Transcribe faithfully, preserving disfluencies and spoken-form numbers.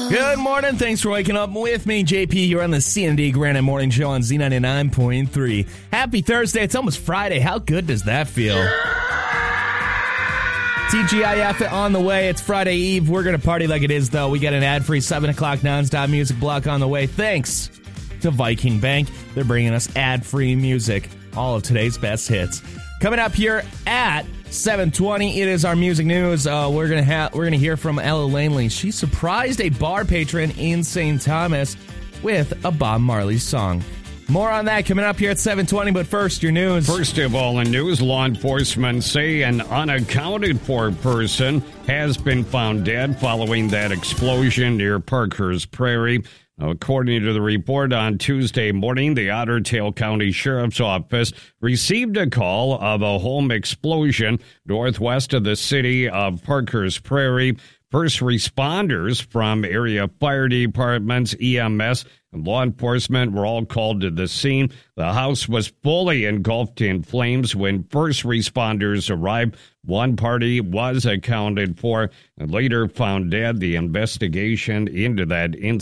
Good morning. Thanks for waking up with me, J P. You're on the C and D Granite Morning Show on Z ninety-nine point three. Happy Thursday. It's almost Friday. How good does that feel? T G I F on the way. It's Friday Eve. We're going to party like it is, though. We got an ad-free seven o'clock nonstop music block on the way. Thanks to Viking Bank. They're bringing us ad-free music. All of today's best hits. Coming up here at seven twenty, it is our music news. Uh, we're gonna have we're gonna hear from Ella Langley. She surprised a bar patron in Saint Thomas with a Bob Marley song. More on that coming up here at seven twenty, but first, your news. First of all, in news, law enforcement say an unaccounted-for person has been found dead following that explosion near Parkhurst Prairie. According to the report on Tuesday morning, the Otter Tail County Sheriff's Office received a call of a home explosion northwest of the city of Parkhurst Prairie. First responders from area fire departments, E M S, and law enforcement were all called to the scene. The house was fully engulfed in flames when first responders arrived. One party was accounted for and later found dead. The investigation into that incident